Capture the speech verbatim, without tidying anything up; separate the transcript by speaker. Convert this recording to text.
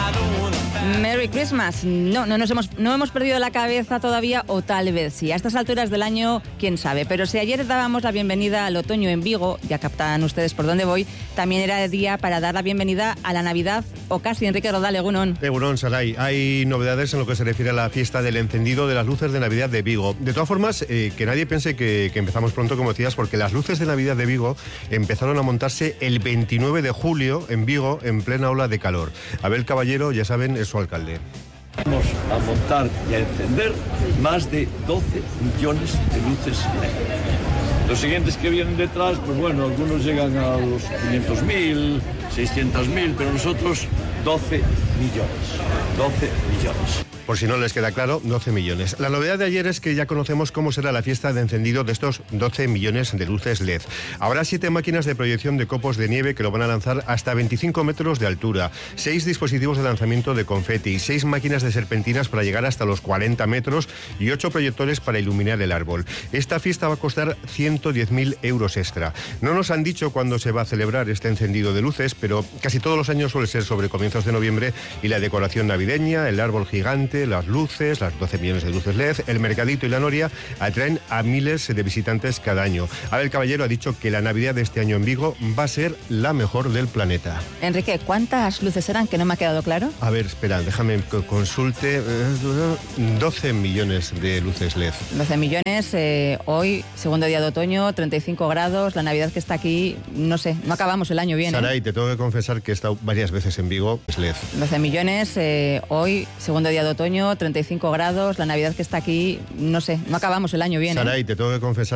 Speaker 1: Merry Christmas. No, no nos hemos, no hemos perdido la cabeza todavía, o tal vez sí. A estas alturas del año, quién sabe. Pero si ayer dábamos la bienvenida al otoño en Vigo, ya captan ustedes por dónde voy, también era el día para dar la bienvenida a la Navidad, o casi. Enrique Rodal, Egunon.
Speaker 2: Egunon, Saray. Hay novedades en lo que se refiere a la fiesta del encendido de las luces de Navidad de Vigo. De todas formas, eh, que nadie piense que, que empezamos pronto, como decías, porque las luces de Navidad de Vigo empezaron a montarse el veintinueve de julio en Vigo, en plena ola de calor. Abel Caballero, ya saben, es su alcalde.
Speaker 3: Vamos a montar y a encender más de doce millones de luces L E D. Los siguientes que vienen detrás, pues bueno, algunos llegan a los quinientos mil, seiscientos mil, pero nosotros doce millones. doce millones.
Speaker 2: Por si no les queda claro, doce millones. La novedad de ayer es que ya conocemos cómo será la fiesta de encendido de estos doce millones de luces L E D. Habrá siete máquinas de proyección de copos de nieve que lo van a lanzar hasta veinticinco metros de altura, seis dispositivos de lanzamiento de confeti, seis máquinas de serpentinas para llegar hasta los cuarenta metros y ocho proyectores para iluminar el árbol. Esta fiesta va a costar ciento diez mil euros extra. No nos han dicho cuándo se va a celebrar este encendido de luces, pero casi todos los años suele ser sobre comienzos de noviembre, y la decoración navideña, el árbol gigante, las luces, las doce millones de luces L E D, el mercadito y la noria atraen a miles de visitantes cada año. Abel Caballero ha dicho que la Navidad de este año en Vigo va a ser la mejor del planeta.
Speaker 1: Enrique, ¿cuántas luces eran? Que no me ha quedado claro.
Speaker 2: A ver, espera, déjame que consulte. doce millones de luces L E D.
Speaker 1: doce millones, eh, hoy, segundo día de otoño, treinta y cinco grados, la Navidad que está aquí, no sé, no acabamos el año bien.
Speaker 2: Saray,
Speaker 1: ¿eh?
Speaker 2: te tengo que confesar que he estado varias veces en Vigo, es L E D.
Speaker 1: doce millones, eh, hoy, segundo día de otoño, treinta y cinco grados, la Navidad que está aquí, no sé, no acabamos el año bien.
Speaker 2: Saray,
Speaker 1: ¿eh?
Speaker 2: te tengo que confesar